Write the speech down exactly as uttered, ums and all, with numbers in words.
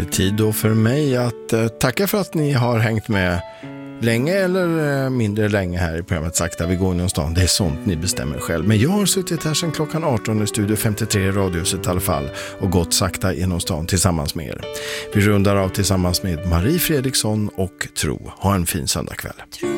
det tid då för mig att eh, tacka för att ni har hängt med länge eller eh, mindre länge här i programmet Sakta vi går inom stan. Det är sånt ni bestämmer själv. Men jag har suttit här sedan klockan arton i Studio femtiotre i Radiohuset i alla fall och gått sakta inom stan tillsammans med er. Vi rundar av tillsammans med Marie Fredriksson och Tro. Ha en fin söndagkväll.